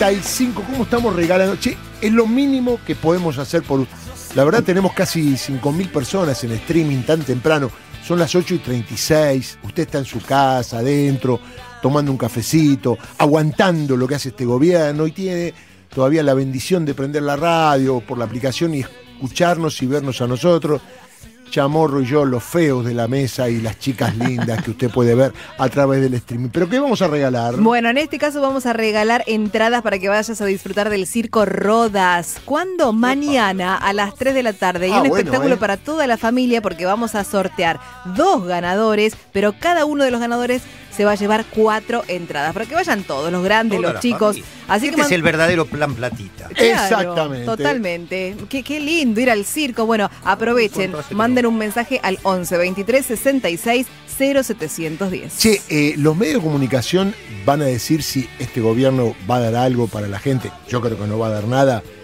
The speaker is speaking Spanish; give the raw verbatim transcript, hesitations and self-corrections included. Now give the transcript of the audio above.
treinta y cinco. ¿Cómo estamos regalando? Che, es lo mínimo que podemos hacer por usted. La verdad, tenemos casi cinco mil personas en streaming tan temprano. Son las ocho y treinta y seis. Usted está en su casa, adentro, tomando un cafecito, aguantando lo que hace este gobierno y tiene todavía la bendición de prender la radio por la aplicación y escucharnos y vernos a nosotros. Chamorro y yo, los feos de la mesa y las chicas lindas que usted puede ver a través del streaming. ¿Pero qué vamos a regalar? Bueno, en este caso vamos a regalar entradas para que vayas a disfrutar del Circo Rodas. ¿Cuándo? Mañana a las tres de la tarde. Y Ah, un bueno, espectáculo eh. para toda la familia porque vamos a sortear dos ganadores, pero cada uno de los ganadores se va a llevar cuatro entradas. Para que vayan todos, los grandes, Toda los la chicos. familia. Así Este que es man- el verdadero plan platita. Claro, Exactamente. Totalmente. Qué, qué lindo ir al circo. Bueno, aprovechen, ¿Cuánto hace que manden no? un mensaje al once veintitrés sesenta y seis cero setecientos diez. Che, eh, los medios de comunicación van a decir si este gobierno va a dar algo para la gente. Yo creo que no va a dar nada.